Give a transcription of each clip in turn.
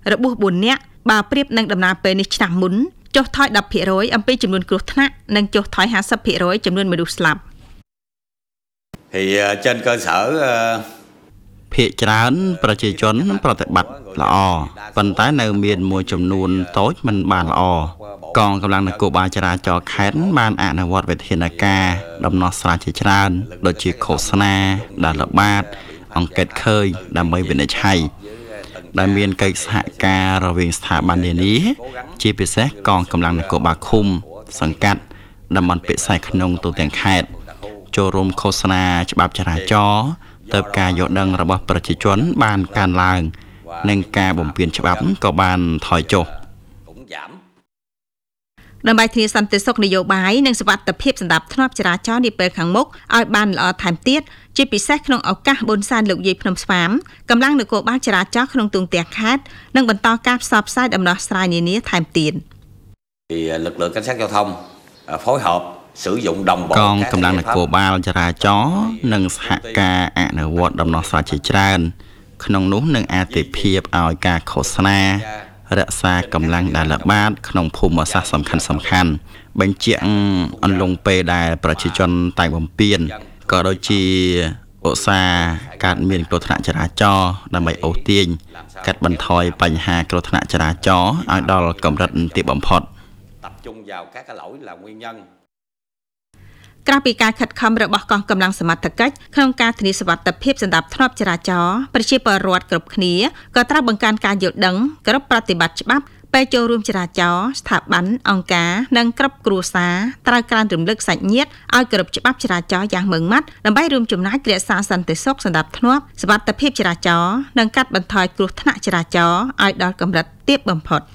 របស់4នាក់បើប្រៀបនឹងដំណើរពេលនេះឆ្នាំមុនចុះថយ 10% អំពីចំនួនគ្រោះថ្នាក់និងចុះថយ 50% ចំនួនមនុស្សស្លាប់ Thì trên cơ sở ភាគច្រើនប្រជាជនប្រតិបត្តិល្អប៉ុន្តែនៅមានមួយចំនួនតូចមិនបានល្អកងកម្លាំងនគរបាលចរាចរណ៍ខេត្តបានអនុវត្តវិធានការដំណោះស្រាយជាច្រើនដូចជាឃោសនាដែលល្បាតអង្កេតឃើញដើម្បីវិនិច្ឆ័យដែលមានកិច្ចសហការរវាងស្ថាប័ននានាជាពិសេសកងកម្លាំងនគរបាលឃុំសង្កាត់តំបន់ពិសេសក្នុងទូទាំងខេត្តចូលរួមឃោសនាច្បាប់ចរាចរណ៍ទៅការយល់ដឹងរបស់ប្រជាជនបានកើនឡើងនិងការបំពេញច្បាប់ក៏បានថយចុះដើម្បីធានាសន្តិសុខនយោបាយនិងសុវត្ថិភាពសម្រាប់ធ្នាប់ចរាចរណ៍នាពេលខាងមុខឲ្យបានល្អថែមទៀតជាពិសេសក្នុងឱកាសបុណ្យសែនលោកយាយភ្នំស្វាមកម្លាំងនគរបាលចរាចរណ៍ក្នុងទូទាំងខេត្តនិងបន្តការផ្សព្វផ្សាយដំណោះស្រាយនានាថែមទៀត lực lượng cảnh sát giao thông phối hợp sử dụng đồng bộ កងកម្លាំងនគរបាលចរាចរណ៍និងសហការអនុវត្តដំណោះស្រាយជាច្រើនក្នុងនោះនឹងអាទិភាពឲ្យការឃោសនារក្សាកម្លាំងដែលល្បាតក្នុងភូមិសាស្ត្រសំខាន់បញ្ជាក់អន្លង់ពេលដែលប្រជាជនតែងបំពេញក៏ដូចជាឧស្សាហ៍ការមានគ្រោះថ្នាក់ចរាចរណ៍ដើម្បីអូសទាញកាត់បន្ថយបញ្ហាគ្រោះថ្នាក់ចរាចរណ៍ឲ្យដល់កម្រិតទាបបំផុត tập trung vào các cái lỗi là nguyên nhân ក្រៅពីការខិតខំរបស់កងកម្លាំងសមត្ថកិច្ចក្នុងការធានាសុវត្ថិភាពសម្រាប់ធ្នាប់ចរាចរណ៍ប្រជាពលរដ្ឋគ្រប់គ្នាក៏ត្រូវបង្កើនការយល់ដឹងគ្រប់ប្រតិបត្តិច្បាប់ពេលចូលរួមចរាចរណ៍ស្ថាប័នអង្គការនិងគ្រប់គ្រួសារត្រូវការរំលឹកសាច់ញាតិឲ្យគោរពច្បាប់ចរាចរណ៍យ៉ាងម៉ឺងម៉ាត់ដើម្បីរួមចំណែករក្សាសន្តិសុខសម្រាប់ធ្នាប់សុវត្ថិភាពចរាចរណ៍និងកាត់បន្ថយគ្រោះថ្នាក់ចរាចរណ៍ឲ្យដល់កម្រិតទាបបំផុត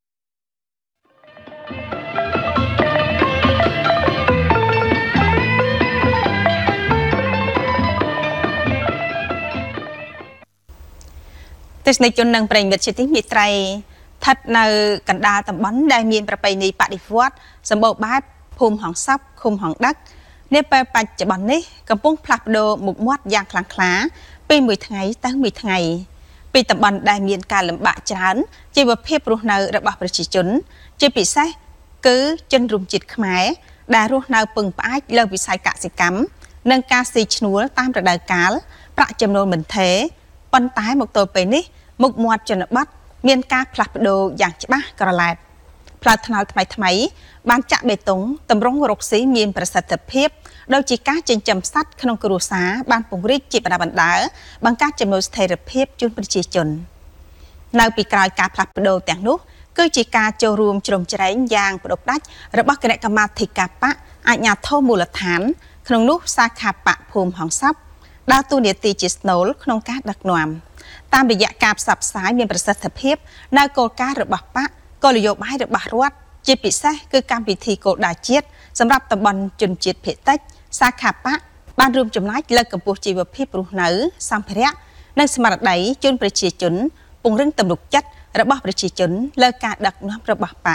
ទេសនិកជននិងប្រិយមិត្តជាទីមេត្រីស្ថិតនៅកណ្ដាលតំបន់ដែលមានប្រពៃណីបដិវត្តន៍សម្បូរបែបភូមិហង្ស័ព្ទឃុំហង្ដឹកនាពេលបច្ចុប្បន្ននេះកំពុងផ្លាស់ប្ដូរមុខមាត់យ៉ាងខ្លាំងក្លាពីមួយថ្ងៃទៅមួយថ្ងៃពីតំបន់ដែលមានការលំបាកច្រើនជីវភាពរស់នៅរបស់ប្រជាជនជាពិសេសគឺជនរួមជាតិខ្មែរដែលរស់នៅពឹងផ្អែកលើវិស័យកសិកម្មនិងការស៊ីឈ្នួលតាមរដូវកាលប្រាក់ចំណូលមិនថេរ ប៉ុន្តែមកទល់ពេលនេះមុខមាត់ជនបទមានការផ្លាស់ប្ដូរយ៉ាងច្បាស់ក្រឡែតផ្លូវថ្នល់ថ្មីបានចាក់បេតុងតម្រង់រកស៊ីមានប្រសិទ្ធភាពដោយជាការចិញ្ចឹមសត្វក្នុងគ្រួសារបានពង្រីកជាបណ្ដាបណ្ដាបង្កើតចំណូលស្ថិរភាពជូនប្រជាជននៅពីក្រោយការផ្លាស់ប្ដូរទាំងនោះគឺជាការចូលរួមជ្រោមជ្រែងយ៉ាងផ្ដុកផ្ដាច់របស់គណៈកម្មាធិការបកអាជ្ញាធរមូលដ្ឋានក្នុងនោះសាខាបកភូមិហង្ស័ព្ទ ដើរតួនាទីជាស្នូលក្នុងការដឹកនាំតាមរយៈការផ្សព្វផ្សាយមានប្រសិទ្ធភាពនៅគោលការណ៍របស់បកគោលនយោបាយរបស់រដ្ឋជាពិសេសគឺកម្មវិធីគោលដៅជាតិសម្រាប់តំបន់ជនជាតិភាគតិចសាខាបកបានរួមចំណែកលើកកម្ពស់ជីវភាពរស់នៅសម្ភារៈនិងស្មារតីជូនប្រជាជនពង្រឹងទំនុកចិត្តរបស់ប្រជាជនលើការដឹកនាំរបស់បក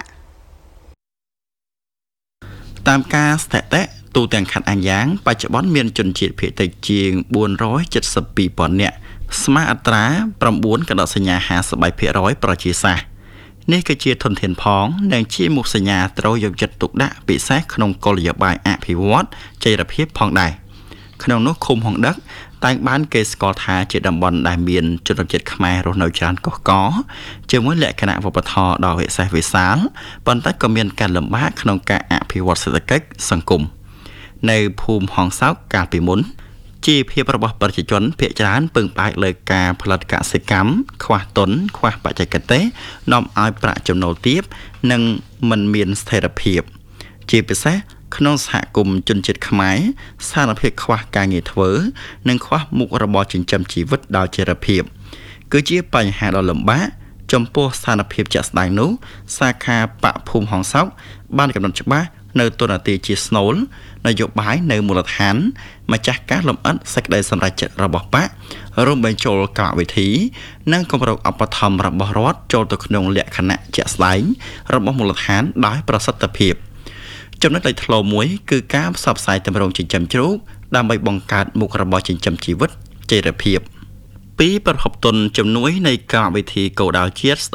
តាមការស្ថិតិទូទាំងខណ្ឌអាយ៉ាងបច្ចុប្បន្នមានជនជាតិភាគតិចជាង 472,000 នាក់ស្មើអត្រា 9 កណ្ដោសញ្ញា 50% ប្រជាសាស្ត្រនេះគឺជាធនធានផងនិងជាមុខសញ្ញាត្រូវយកចិត្តទុកដាក់ពិសេសក្នុងគោលនយោបាយអភិវឌ្ឍចីរភាពផងដែរក្នុងនោះឃុំហង្ដឹកតែងបានគេស្គាល់ថាជាតំបន់ដែលមានជនជាតិខ្មែររស់នៅច្រើនកុះករជាមួយលក្ខណៈវប្បធម៌ដ៏វិសេសវិសាលប៉ុន្តែក៏មានការលំបាកក្នុងការអភិវឌ្ឍសេដ្ឋកិច្ចសង្គម នៅភូមិហង្សោកកាលពីមុនជីវភាពរបស់ប្រជាជនភាគច្រើនពឹងផ្អែកលើការផលិតកសិកម្មខ្វះទុនខ្វះបច្ចេកទេសនាំឲ្យប្រាក់ចំណូលទាបនិងមិនមានស្ថិរភាពជាពិសេសក្នុងសហគមន៍ជនជាតិខ្មែរស្ថានភាពខ្វះការងារធ្វើនិងខ្វះមុខរបរចិញ្ចឹមជីវិតដល់ចីរភាពគឺជាបញ្ហាដ៏លំបាកចំពោះស្ថានភាពជាក់ស្ដែងនោះសាខាបកភូមិហង្សោកបានកំណត់ច្បាស់នៅទូនាទីជាស្នូលនយោបាយនៅមូលដ្ឋានម្ចាស់ការលំអិតសេចក្តីសម្រេចចិត្តរបស់បករួមបញ្ចូលកម្មវិធីនិងគម្រោងឧបត្ថម្ភរបស់រដ្ឋចូលទៅក្នុងលក្ខណៈជាក់ស្ដែងរបស់មូលដ្ឋានដោយប្រសិទ្ធភាពចំណុចលេចធ្លោមួយគឺការផ្សព្វផ្សាយទម្រង់ចិញ្ចឹមជ្រូកដើម្បីបង្កើតមុខរបរចិញ្ចឹមជីវិតចីរភាពពីប្រភពទុនជំនួយនៃកម្មវិធីគោលដៅជាតិ